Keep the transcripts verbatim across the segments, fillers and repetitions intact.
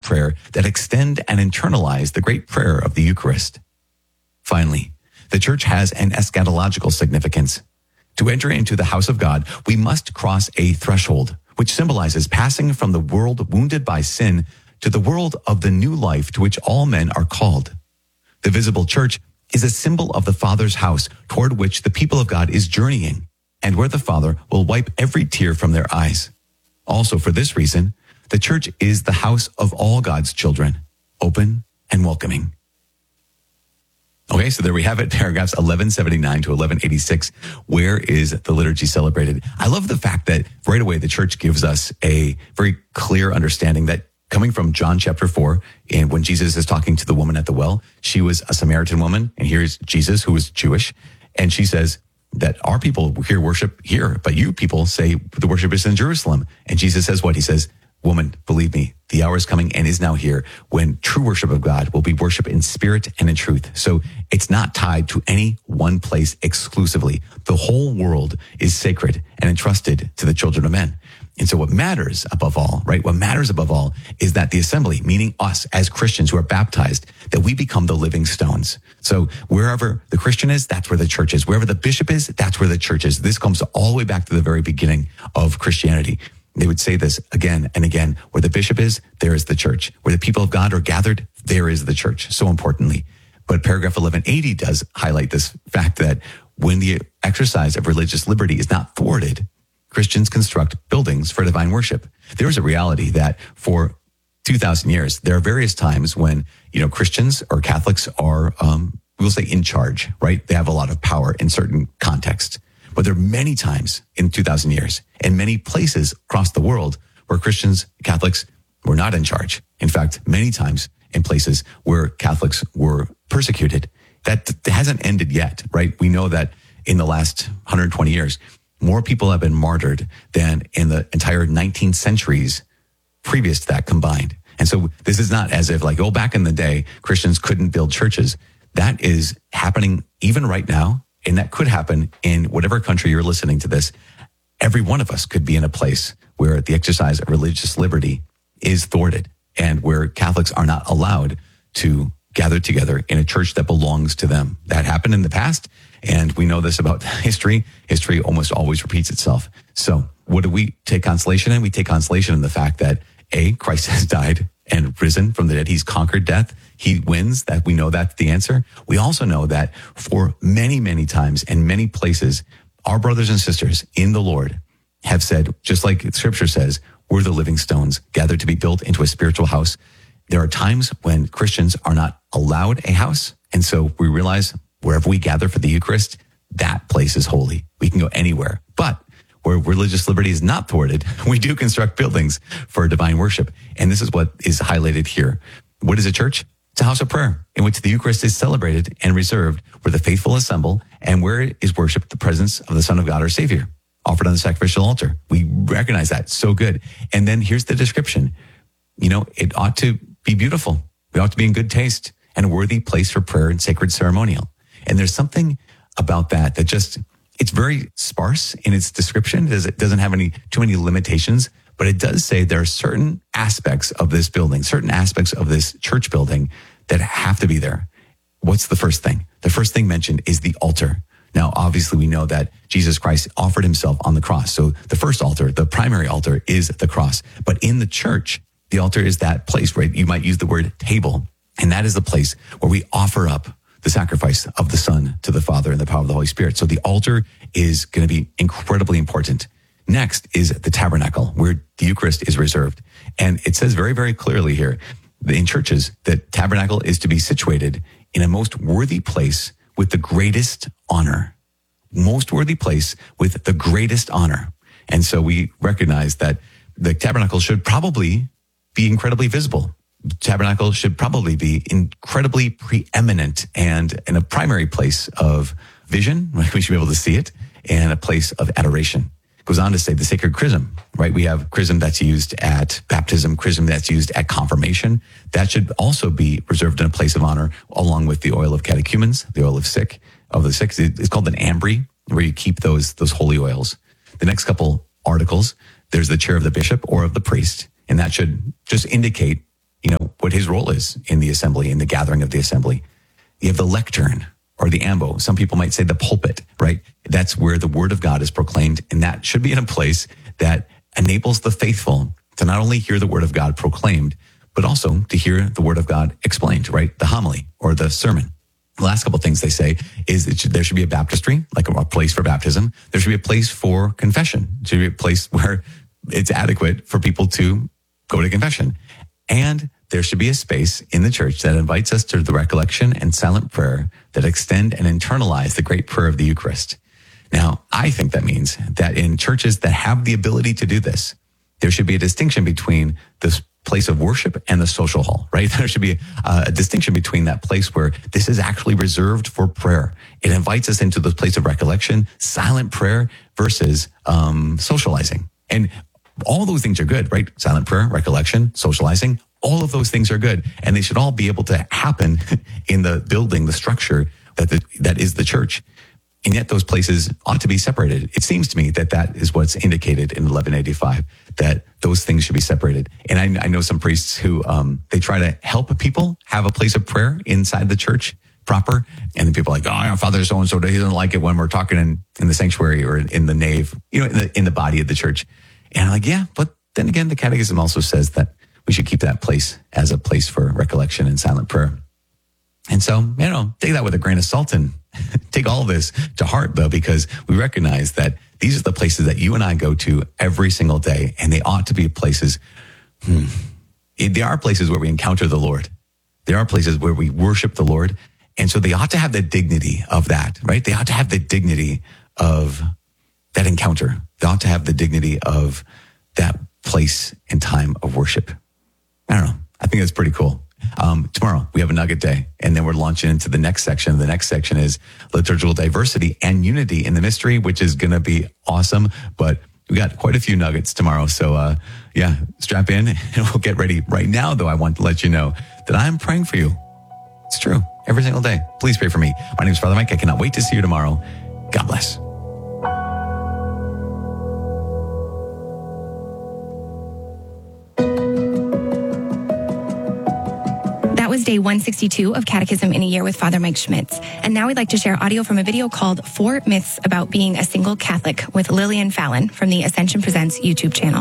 prayer that extend and internalize the great prayer of the Eucharist. Finally, the church has an eschatological significance. To enter into the house of God, we must cross a threshold, which symbolizes passing from the world wounded by sin to the world of the new life to which all men are called. The visible church is a symbol of the Father's house toward which the people of God is journeying, and where the Father will wipe every tear from their eyes. Also, for this reason, the church is the house of all God's children, open and welcoming. Okay, so there we have it, paragraphs eleven seventy-nine to eleven eighty-six. Where is the liturgy celebrated? I love the fact that right away the church gives us a very clear understanding that coming from John chapter four, and when Jesus is talking to the woman at the well, she was a Samaritan woman, and here's Jesus, who was Jewish, and she says that our people here worship here, but you people say the worship is in Jerusalem. And Jesus says what? He says, woman, believe me, the hour is coming and is now here when true worship of God will be worship in spirit and in truth. So it's not tied to any one place exclusively. The whole world is sacred and entrusted to the children of men. And so what matters above all, right? What matters above all is that the assembly, meaning us as Christians who are baptized, that we become the living stones. So wherever the Christian is, that's where the church is. Wherever the bishop is, that's where the church is. This comes all the way back to the very beginning of Christianity. They would say this again and again. Where the bishop is, there is the church. Where the people of God are gathered, there is the church, so importantly. But paragraph eleven eighty does highlight this fact that when the exercise of religious liberty is not thwarted, Christians construct buildings for divine worship. There is a reality that for two thousand years, there are various times when, you know, Christians or Catholics are, um, we'll say in charge, right? They have a lot of power in certain contexts. But there are many times in two thousand years and many places across the world where Christians, Catholics were not in charge. In fact, many times in places where Catholics were persecuted. That hasn't ended yet, right? We know that in the last one hundred twenty years, more people have been martyred than in the entire nineteen centuries previous to that combined. And so this is not as if like, oh, back in the day, Christians couldn't build churches. That is happening even right now. And that could happen in whatever country you're listening to this. Every one of us could be in a place where the exercise of religious liberty is thwarted and where Catholics are not allowed to gather together in a church that belongs to them. That happened in the past, and we know this about history. History almost always repeats itself. So what do we take consolation in? We take consolation in the fact that, A, Christ has died and risen from the dead. He's conquered death. He wins. That we know that's the answer. We also know that for many, many times and many places, our brothers and sisters in the Lord have said, just like Scripture says, we're the living stones gathered to be built into a spiritual house. There are times when Christians are not allowed a house. And so we realize wherever we gather for the Eucharist, that place is holy. We can go anywhere. But where religious liberty is not thwarted, we do construct buildings for divine worship. And this is what is highlighted here. What is a church? It's a house of prayer in which the Eucharist is celebrated and reserved, where the faithful assemble and where is worshiped the presence of the Son of God, our Savior, offered on the sacrificial altar. We recognize that. So good. And then here's the description. You know, it ought to be beautiful. It ought to be in good taste and a worthy place for prayer and sacred ceremonial. And there's something about that that just, it's very sparse in its description. It doesn't have any too many limitations, but it does say there are certain aspects of this building, certain aspects of this church building that have to be there. What's the first thing? The first thing mentioned is the altar. Now, obviously, we know that Jesus Christ offered himself on the cross. So the first altar, the primary altar, is the cross. But in the church, the altar is that place, right? You might use the word table. And that is the place where we offer up the sacrifice of the Son to the Father in the power of the Holy Spirit. So the altar is going to be incredibly important. Next is the tabernacle, where the Eucharist is reserved. And it says very, very clearly here in churches that tabernacle is to be situated in a most worthy place with the greatest honor. Most worthy place with the greatest honor. And so we recognize that the tabernacle should probably be incredibly visible. The tabernacle should probably be incredibly preeminent and in a primary place of vision. We should be able to see it, and a place of adoration. It goes on to say the sacred chrism, right? We have chrism that's used at baptism, chrism that's used at confirmation. That should also be reserved in a place of honor, along with the oil of catechumens, the oil of sick, of the sick. It's called an ambry, where you keep those, those holy oils. The next couple articles, there's the chair of the bishop or of the priest, and that should just indicate you know, what his role is in the assembly, in the gathering of the assembly. You have the lectern or the ambo. Some people might say the pulpit, right? That's where the word of God is proclaimed. And that should be in a place that enables the faithful to not only hear the word of God proclaimed, but also to hear the word of God explained, right? The homily or the sermon. The last couple of things they say is it should, there should be a baptistry, like a, a place for baptism. There should be a place for confession. There should be a place where it's adequate for people to go to confession. And there should be a space in the church that invites us to the recollection and silent prayer that extend and internalize the great prayer of the Eucharist. Now, I think that means that in churches that have the ability to do this, there should be a distinction between this place of worship and the social hall, right? There should be a, a distinction between that place where this is actually reserved for prayer. It invites us into the place of recollection, silent prayer versus um, socializing. And all those things are good, right? Silent prayer, recollection, socializing, all of those things are good. And they should all be able to happen in the building, the structure that the, that is the church. And yet those places ought to be separated. It seems to me that that is what's indicated in eleven eighty-five, that those things should be separated. And I, I know some priests who, um, they try to help people have a place of prayer inside the church proper. And then people are like, oh, Father so-and-so, he doesn't like it when we're talking in, in the sanctuary or in the nave, you know, in the, in the body of the church. And I'm like, yeah, but then again, the Catechism also says that we should keep that place as a place for recollection and silent prayer. And so, you know, take that with a grain of salt and take all this to heart, though, because we recognize that these are the places that you and I go to every single day, and they ought to be places, hmm, there are places where we encounter the Lord. There are places where we worship the Lord. And so they ought to have the dignity of that, right? They ought to have the dignity of that encounter. They ought to have the dignity of that place and time of worship. I don't know. I think that's pretty cool. Um, tomorrow we have a nugget day, and then we're launching into the next section. The next section is liturgical diversity and unity in the mystery, which is going to be awesome. But we got quite a few nuggets tomorrow. So, uh, yeah, strap in and we'll get ready. Right now, though, I want to let you know that I'm praying for you. It's true. Every single day. Please pray for me. My name is Father Mike. I cannot wait to see you tomorrow. God bless. That was day one sixty-two of Catechism in a Year with Father Mike Schmitz. And now we'd like to share audio from a video called Four Myths About Being a Single Catholic with Lillian Fallon from the Ascension Presents YouTube channel.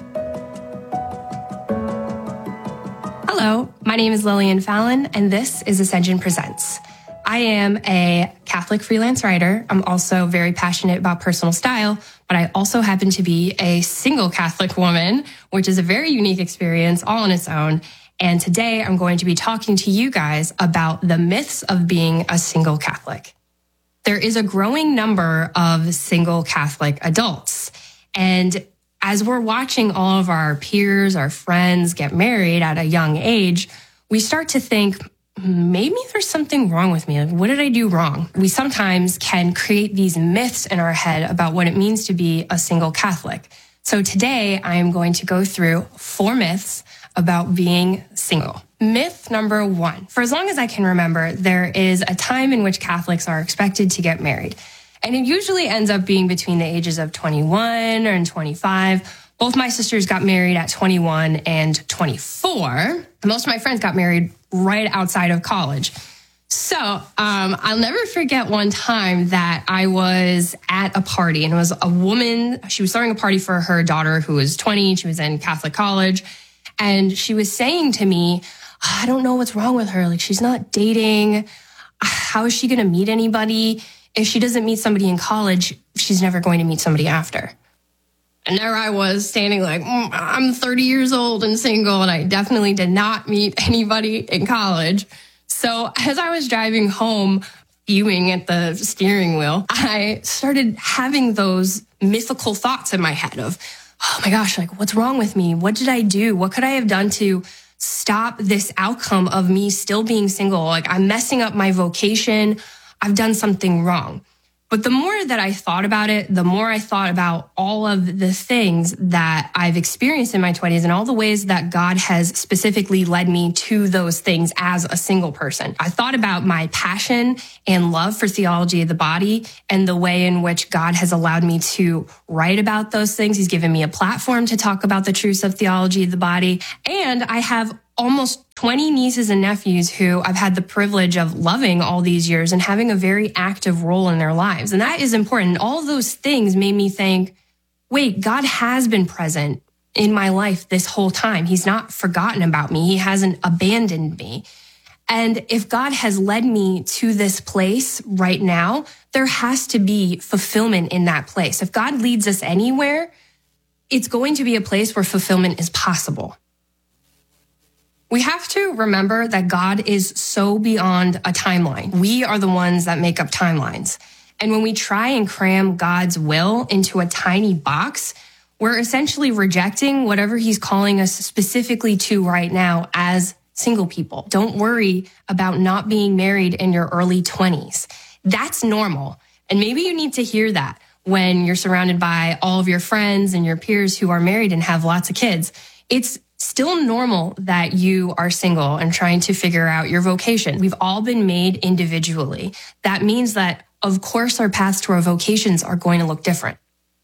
Hello, my name is Lillian Fallon, and this is Ascension Presents. I am a Catholic freelance writer. I'm also very passionate about personal style, but I also happen to be a single Catholic woman, which is a very unique experience all on its own. And today I'm going to be talking to you guys about the myths of being a single Catholic. There is a growing number of single Catholic adults. And as we're watching all of our peers, our friends get married at a young age, we start to think, maybe there's something wrong with me. Like, what did I do wrong? We sometimes can create these myths in our head about what it means to be a single Catholic. So today I am going to go through four myths about being single. Myth number one. For as long as I can remember, there is a time in which Catholics are expected to get married. And it usually ends up being between the ages of twenty-one and twenty-five. Both my sisters got married at twenty-one and twenty-four. Most of my friends got married right outside of college. So um, I'll never forget one time that I was at a party, and it was a woman. She was throwing a party for her daughter who was twenty. She was in Catholic college. And she was saying to me, I don't know what's wrong with her. Like, she's not dating. How is she going to meet anybody? If she doesn't meet somebody in college, she's never going to meet somebody after. And there I was standing like, mm, I'm thirty years old and single, and I definitely did not meet anybody in college. So as I was driving home, fuming at the steering wheel, I started having those mythical thoughts in my head of, oh my gosh, like, what's wrong with me? What did I do? What could I have done to stop this outcome of me still being single? Like, I'm messing up my vocation. I've done something wrong. But the more that I thought about it, the more I thought about all of the things that I've experienced in my twenties and all the ways that God has specifically led me to those things as a single person. I thought about my passion and love for theology of the body and the way in which God has allowed me to write about those things. He's given me a platform to talk about the truths of theology of the body. And I have almost twenty nieces and nephews who I've had the privilege of loving all these years and having a very active role in their lives. And that is important. All of those things made me think, wait, God has been present in my life this whole time. He's not forgotten about me. He hasn't abandoned me. And if God has led me to this place right now, there has to be fulfillment in that place. If God leads us anywhere, it's going to be a place where fulfillment is possible. We have to remember that God is so beyond a timeline. We are the ones that make up timelines. And when we try and cram God's will into a tiny box, we're essentially rejecting whatever he's calling us specifically to right now as single people. Don't worry about not being married in your early twenties. That's normal. And maybe you need to hear that when you're surrounded by all of your friends and your peers who are married and have lots of kids. It's still normal that you are single and trying to figure out your vocation. We've all been made individually. That means that, of course, our paths to our vocations are going to look different.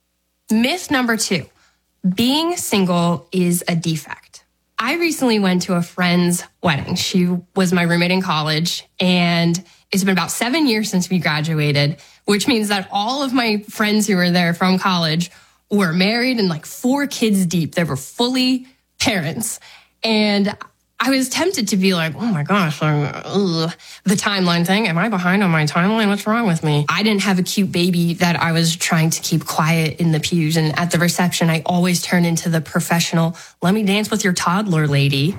Myth number two, being single is a defect. I recently went to a friend's wedding. She was my roommate in college, and it's been about seven years since we graduated, which means that all of my friends who were there from college were married and like four kids deep. They were fully parents. And I was tempted to be like, oh my gosh, ugh, the timeline thing. Am I behind on my timeline? What's wrong with me? I didn't have a cute baby that I was trying to keep quiet in the pews. And at the reception, I always turn into the professional, let me dance with your toddler lady.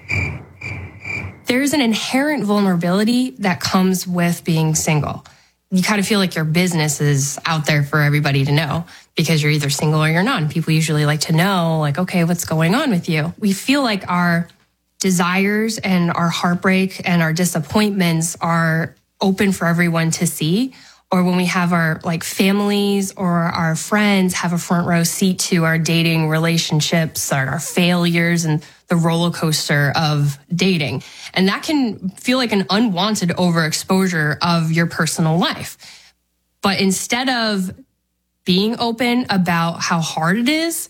There's an inherent vulnerability that comes with being single. You kind of feel like your business is out there for everybody to know because you're either single or you're not. And people usually like to know, like, okay, what's going on with you? We feel like our desires and our heartbreak and our disappointments are open for everyone to see. Or when we have our like families or our friends have a front row seat to our dating relationships, our, our failures and the roller coaster of dating. And that can feel like an unwanted overexposure of your personal life. But instead of being open about how hard it is,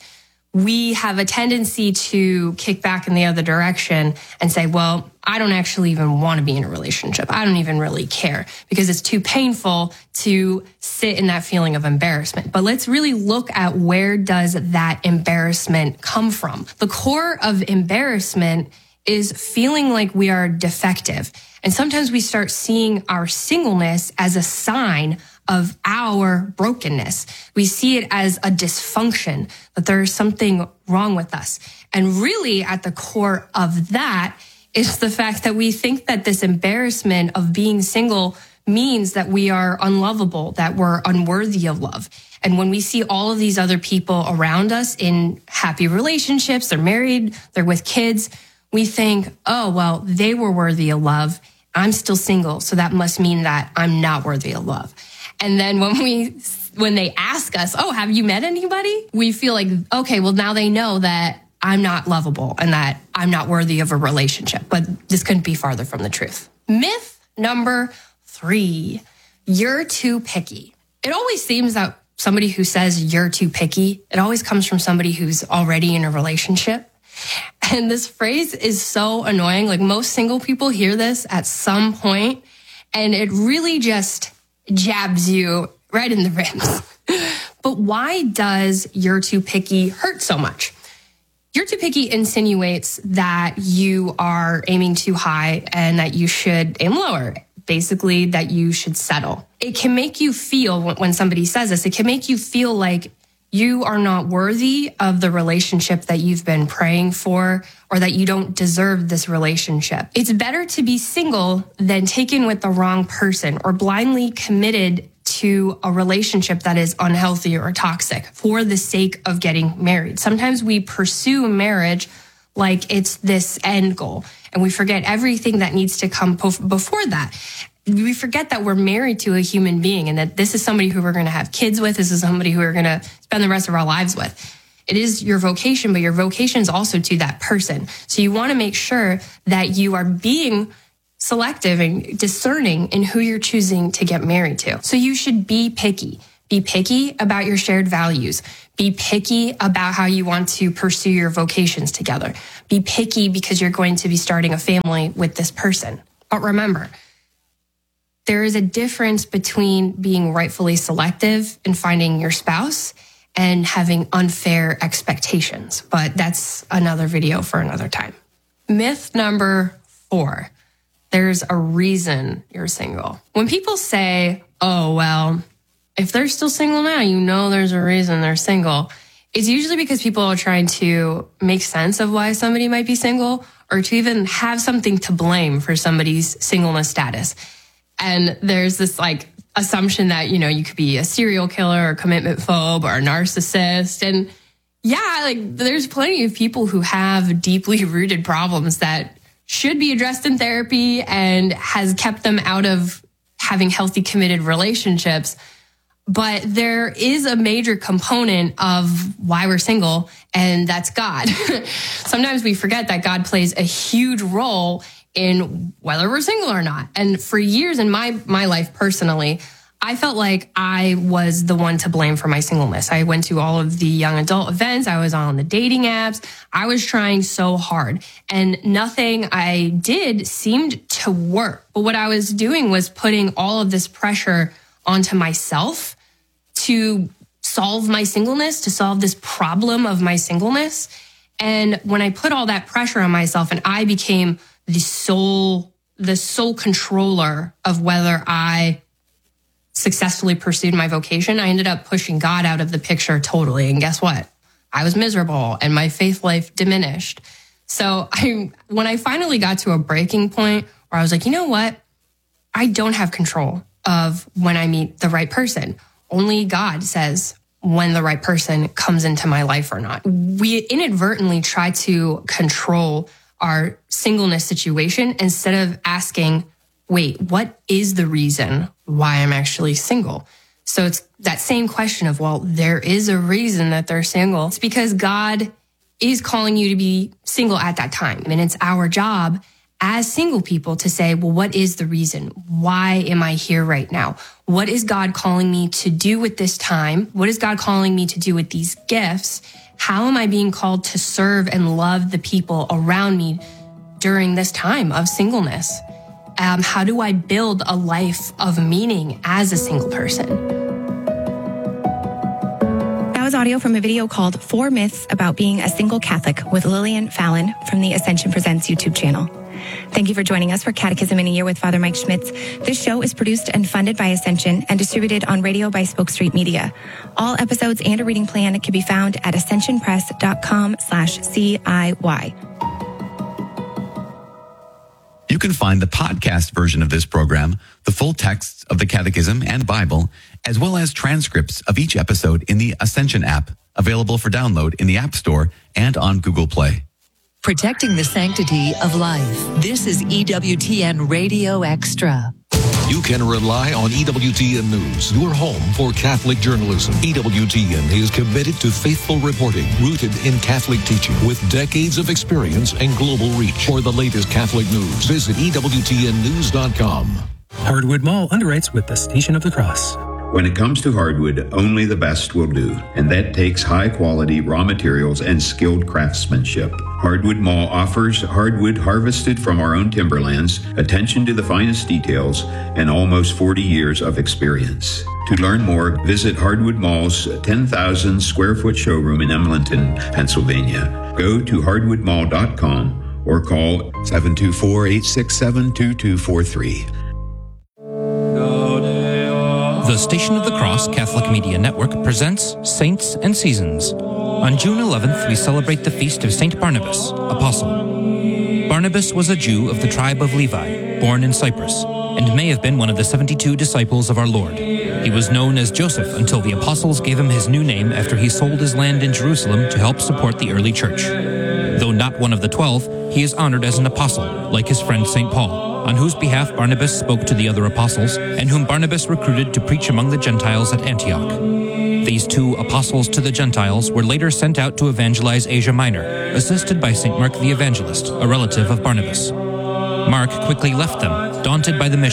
we have a tendency to kick back in the other direction and say, well, I don't actually even want to be in a relationship. I don't even really care because it's too painful to sit in that feeling of embarrassment. But let's really look at where does that embarrassment come from? The core of embarrassment is feeling like we are defective. And sometimes we start seeing our singleness as a sign of our brokenness. We see it as a dysfunction, that there is something wrong with us. And really at the core of that is the fact that we think that this embarrassment of being single means that we are unlovable, that we're unworthy of love. And when we see all of these other people around us in happy relationships, they're married, they're with kids, we think, oh, well, they were worthy of love. I'm still single, so that must mean that I'm not worthy of love. And then when we, when they ask us, oh, have you met anybody? We feel like, okay, well, now they know that I'm not lovable and that I'm not worthy of a relationship. But this couldn't be farther from the truth. Myth number three, you're too picky. It always seems that somebody who says you're too picky, it always comes from somebody who's already in a relationship. And this phrase is so annoying. Like most single people hear this at some point, and it really just jabs you right in the ribs. But why does you're too picky hurt so much? You're too picky insinuates that you are aiming too high and that you should aim lower. Basically, that you should settle. It can make you feel, when somebody says this, it can make you feel like you are not worthy of the relationship that you've been praying for, or that you don't deserve this relationship. It's better to be single than taken with the wrong person or blindly committed to a relationship that is unhealthy or toxic for the sake of getting married. Sometimes we pursue marriage like it's this end goal, and we forget everything that needs to come before that. We forget that we're married to a human being and that this is somebody who we're going to have kids with. This is somebody who we're going to spend the rest of our lives with. It is your vocation, but your vocation is also to that person. So you want to make sure that you are being selective and discerning in who you're choosing to get married to. So you should be picky. Be picky about your shared values. Be picky about how you want to pursue your vocations together. Be picky because you're going to be starting a family with this person. But remember, there is a difference between being rightfully selective in finding your spouse and having unfair expectations. But that's another video for another time. Myth number four. There's a reason you're single. When people say, oh, well, if they're still single now, you know there's a reason they're single. It's usually because people are trying to make sense of why somebody might be single or to even have something to blame for somebody's singleness status. And there's this like assumption that, you know, you could be a serial killer or commitment phobe or a narcissist. And yeah, like there's plenty of people who have deeply rooted problems that should be addressed in therapy and has kept them out of having healthy, committed relationships. But there is a major component of why we're single, and that's God. Sometimes we forget that God plays a huge role in whether we're single or not. And for years in my, my life personally, I felt like I was the one to blame for my singleness. I went to all of the young adult events. I was on the dating apps. I was trying so hard and nothing I did seemed to work. But what I was doing was putting all of this pressure onto myself to solve my singleness, to solve this problem of my singleness. And when I put all that pressure on myself and I became the sole, the sole controller of whether I successfully pursued my vocation, I ended up pushing God out of the picture totally. And guess what? I was miserable and my faith life diminished. So I, when I finally got to a breaking point where I was like, you know what? I don't have control of when I meet the right person. Only God says when the right person comes into my life or not. We inadvertently try to control our singleness situation instead of asking, wait, what is the reason why I'm actually single? So it's that same question of, well, there is a reason that they're single. It's because God is calling you to be single at that time. And it's our job as single people to say, well, what is the reason? Why am I here right now? What is God calling me to do with this time? What is God calling me to do with these gifts? How am I being called to serve and love the people around me during this time of singleness? Um, how do I build a life of meaning as a single person? That was audio from a video called Four Myths About Being a Single Catholic with Lillian Fallon from the Ascension Presents YouTube channel. Thank you for joining us for Catechism in a Year with Father Mike Schmitz. This show is produced and funded by Ascension and distributed on radio by Spoke Street Media. All episodes and a reading plan can be found at ascensionpress.com slash CIY. You can find the podcast version of this program, the full texts of the Catechism and Bible, as well as transcripts of each episode in the Ascension app, available for download in the App Store and on Google Play. Protecting the sanctity of life. This is E W T N Radio Extra. You can rely on E W T N News, your home for Catholic journalism. E W T N is committed to faithful reporting, rooted in Catholic teaching, with decades of experience and global reach. For the latest Catholic news, visit E W T N news dot com. Hardwood Mall underwrites with the Station of the Cross. When it comes to hardwood, only the best will do, and that takes high-quality raw materials and skilled craftsmanship. Hardwood Mall offers hardwood harvested from our own timberlands, attention to the finest details, and almost forty years of experience. To learn more, visit Hardwood Mall's ten thousand square foot showroom in Emlenton, Pennsylvania. Go to hardwood mall dot com or call seven two four, eight six seven, two two four three. The Station of the Cross Catholic Media Network presents Saints and Seasons. On June eleventh, we celebrate the feast of Saint Barnabas, Apostle. Barnabas was a Jew of the tribe of Levi, born in Cyprus, and may have been one of the seventy-two disciples of our Lord. He was known as Joseph until the apostles gave him his new name after he sold his land in Jerusalem to help support the early church. Though not one of the twelve, he is honored as an apostle, like his friend Saint Paul, on whose behalf Barnabas spoke to the other apostles, and whom Barnabas recruited to preach among the Gentiles at Antioch. These two apostles to the Gentiles were later sent out to evangelize Asia Minor, assisted by Saint Mark the Evangelist, a relative of Barnabas. Mark quickly left them, daunted by the mission,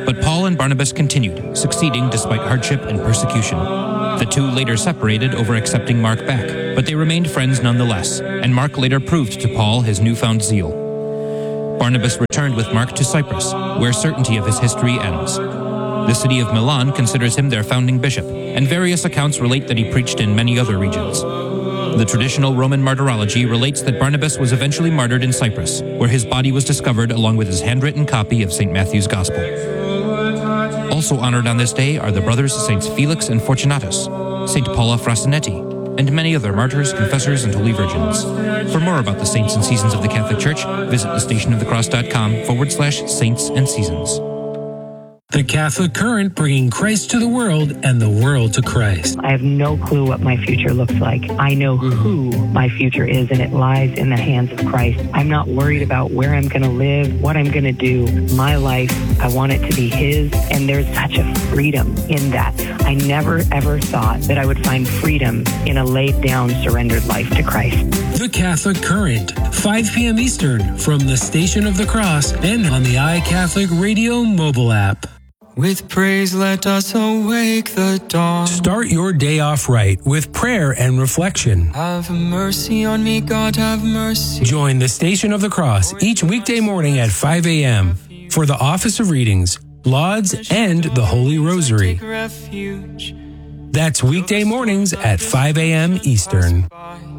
But Paul and Barnabas continued, succeeding despite hardship and persecution. The two later separated over accepting Mark back, but they remained friends nonetheless, and Mark later proved to Paul his newfound zeal. Barnabas returned with Mark to Cyprus, where certainty of his history ends. The city of Milan considers him their founding bishop, and various accounts relate that he preached in many other regions. The traditional Roman martyrology relates that Barnabas was eventually martyred in Cyprus, where his body was discovered along with his handwritten copy of Saint Matthew's Gospel. Also honored on this day are the brothers Saints Felix and Fortunatus, Saint Paula Frasinetti, and many other martyrs, confessors, and holy virgins. For more about the saints and seasons of the Catholic Church, visit thestationofthecross.com forward slash saints and seasons. The Catholic Current, bringing Christ to the world and the world to Christ. I have no clue what my future looks like. I know who my future is, and it lies in the hands of Christ. I'm not worried about where I'm going to live, what I'm going to do. My life, I want it to be His, and there's such a freedom in that. I never, ever thought that I would find freedom in a laid-down, surrendered life to Christ. The Catholic Current, five p.m. Eastern, from the Station of the Cross and on the iCatholic Radio mobile app. With praise, let us awake the dawn. Start your day off right with prayer and reflection. Have mercy on me, God, have mercy. Join the Station of the Cross each weekday morning at five a.m. for the Office of Readings, Lauds, and the Holy Rosary. That's weekday mornings at five a.m. Eastern.